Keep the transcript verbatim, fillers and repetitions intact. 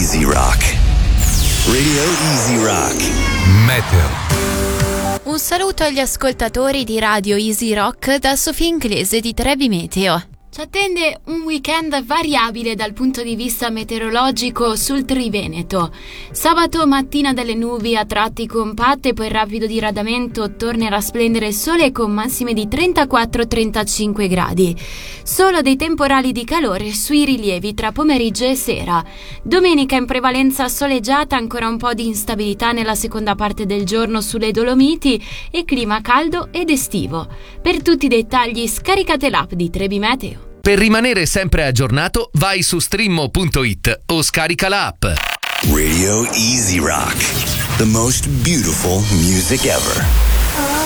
Easy Rock. Radio Easy Rock. Meteo. Un saluto agli ascoltatori di Radio Easy Rock da Sofia Inglese di Trebi Meteo. Ci attende un weekend variabile dal punto di vista meteorologico sul Triveneto. Sabato mattina delle nubi a tratti compatte, poi rapido diradamento, tornerà a splendere il sole con massime di trentaquattro trentacinque gradi. Solo dei temporali di calore sui rilievi tra pomeriggio e sera. Domenica in prevalenza soleggiata, ancora un po' di instabilità nella seconda parte del giorno sulle Dolomiti e clima caldo ed estivo. Per tutti i dettagli scaricate l'app di Trebi Meteo. Per rimanere sempre aggiornato, vai su streammo punto it o scarica l'app. Radio Easy Rock. The most beautiful music ever.